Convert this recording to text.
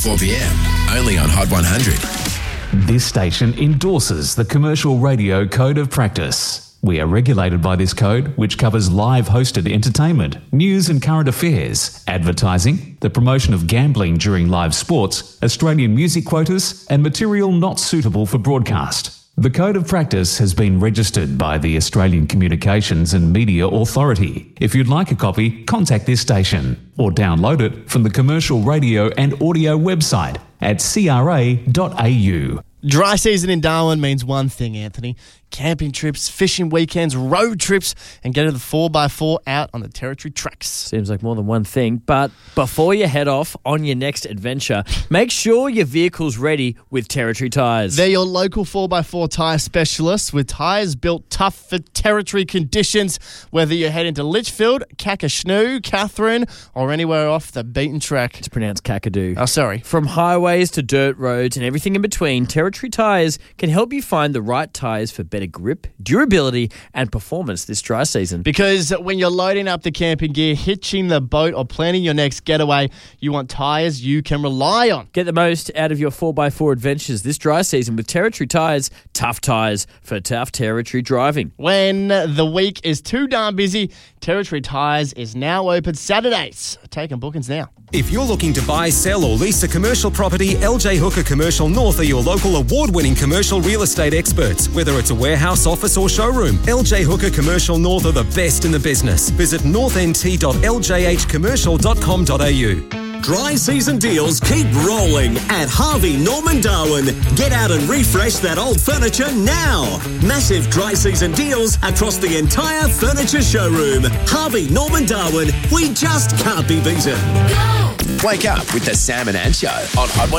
4pm, only on Hot 100. This station endorses the Commercial Radio Code of Practice. We are regulated by this code, which covers live hosted entertainment, news and current affairs, advertising, the promotion of gambling during live sports, Australian music quotas, and material not suitable for broadcast. The Code of Practice has been registered by the Australian Communications and Media Authority. If you'd like a copy, contact this station or download it from the Commercial Radio and Audio website at cra.au. Dry season in Darwin means one thing, Anthony. Camping trips, fishing weekends, road trips, and getting the 4x4 out on the Territory tracks. Seems like more than one thing, but before you head off on your next adventure, make sure your vehicle's ready with Territory Tyres. They're your local 4x4 tyre specialists with tyres built tough for Territory conditions, whether you're heading to Litchfield, Kakashnu, Catherine, or anywhere off the beaten track. It's pronounced Kakadu. Oh, sorry. From highways to dirt roads and everything in between, Territory Tyres can help you find the right tyres for better grip, durability, and performance this dry season. Because when you're loading up the camping gear, hitching the boat, or planning your next getaway, you want tyres you can rely on. Get the most out of your 4x4 adventures this dry season with Territory Tyres. Tough tyres for tough Territory driving. When the week is too darn busy, Territory Tyres is now open Saturdays. Taking bookings now. If you're looking to buy, sell or lease a commercial property, LJ Hooker Commercial North are your local award-winning commercial real estate experts. Whether it's a warehouse, office or showroom, LJ Hooker Commercial North are the best in the business. Visit northnt.ljhcommercial.com.au. Dry season deals keep rolling at Harvey Norman Darwin. Get out and refresh that old furniture now. Massive dry season deals across the entire furniture showroom. Harvey Norman Darwin, we just can't be beaten. Wake up with the Sam and Ant Show on Hot 100.